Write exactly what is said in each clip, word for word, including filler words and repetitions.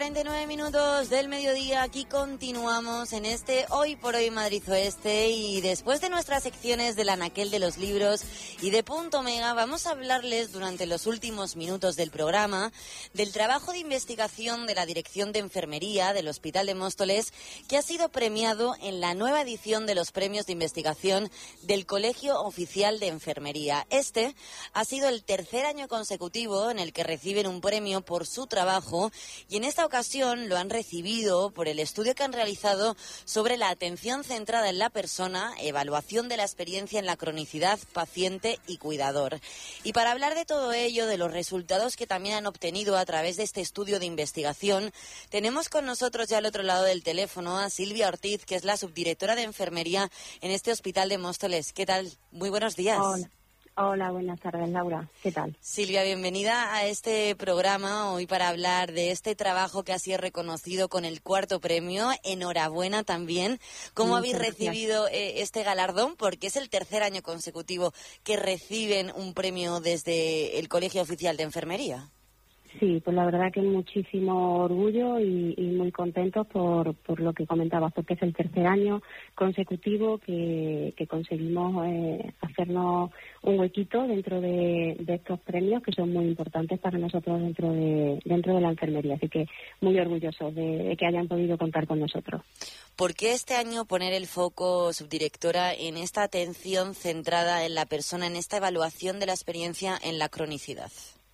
cuarenta y nueve minutos del mediodía, aquí continuamos en este Hoy por Hoy Madrid Oeste, y después de nuestras secciones del anaquel de los libros y de Punto Mega, vamos a hablarles durante los últimos minutos del programa del trabajo de investigación de la Dirección de Enfermería del Hospital de Móstoles, que ha sido premiado en la nueva edición de los premios de investigación del Colegio Oficial de Enfermería. Este ha sido el tercer año consecutivo en el que reciben un premio por su trabajo, y en esta ocasión lo han recibido por el estudio que han realizado sobre la atención centrada en la persona, evaluación de la experiencia en la cronicidad, paciente y cuidador. Y para hablar de todo ello, de los resultados que también han obtenido a través de este estudio de investigación, tenemos con nosotros ya al otro lado del teléfono a Silvia Ortiz, que es la subdirectora de enfermería en este hospital de Móstoles. ¿Qué tal? Muy buenos días. Hola. Hola, buenas tardes, Laura. ¿Qué tal? Silvia, bienvenida a este programa hoy para hablar de este trabajo que ha sido reconocido con el cuarto premio. Enhorabuena también. ¿Cómo Muchas habéis gracias. recibido eh, este galardón? Porque es el tercer año consecutivo que reciben un premio desde el Colegio Oficial de Enfermería. Sí, pues la verdad que muchísimo orgullo y, y muy contentos por, por lo que comentabas, porque es el tercer año consecutivo que, que conseguimos eh, hacernos un huequito dentro de, de estos premios, que son muy importantes para nosotros dentro de, dentro de la enfermería. Así que muy orgullosos de, de que hayan podido contar con nosotros. ¿Por qué este año poner el foco, subdirectora, en esta atención centrada en la persona, en esta evaluación de la experiencia en la cronicidad?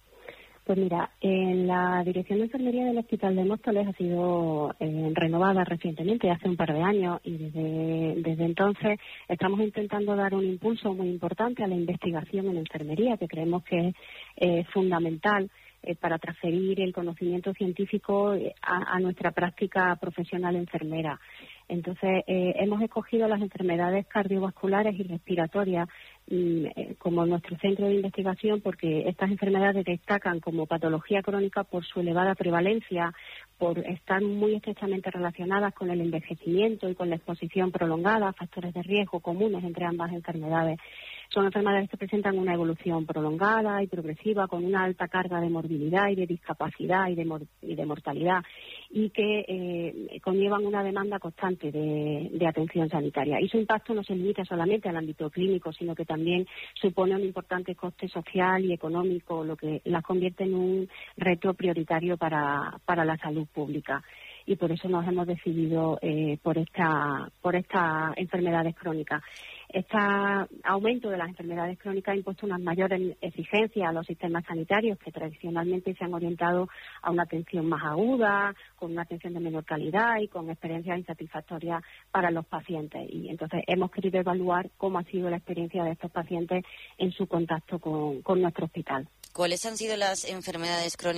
Pues mira, en la Dirección de Enfermería del Hospital de Móstoles ha sido eh, renovada recientemente, hace un par de años, y desde, desde entonces estamos intentando dar un impulso muy importante a la investigación en enfermería, que creemos que es eh, fundamental eh, para transferir el conocimiento científico a, a nuestra práctica profesional enfermera. Entonces, eh, hemos escogido las enfermedades cardiovasculares y respiratorias mm, eh, como nuestro centro de investigación, porque estas enfermedades destacan como patología crónica por su elevada prevalencia, por estar muy estrechamente relacionadas con el envejecimiento y con la exposición prolongada a factores de riesgo comunes entre ambas enfermedades. Son enfermedades que presentan una evolución prolongada y progresiva, con una alta carga de morbilidad y de discapacidad y de, mor- y de mortalidad, y que eh, conllevan una demanda constante de, de atención sanitaria. Y su impacto no se limita solamente al ámbito clínico, sino que también supone un importante coste social y económico, lo que las convierte en un reto prioritario para, para la salud pública. Y por eso nos hemos decidido eh, por esta por estas enfermedades crónicas. Este aumento de las enfermedades crónicas ha impuesto unas mayores exigencias a los sistemas sanitarios, que tradicionalmente se han orientado a una atención más aguda, con una atención de menor calidad y con experiencias insatisfactorias para los pacientes. Y entonces hemos querido evaluar cómo ha sido la experiencia de estos pacientes en su contacto con, con nuestro hospital. ¿Cuáles han sido las enfermedades crónicas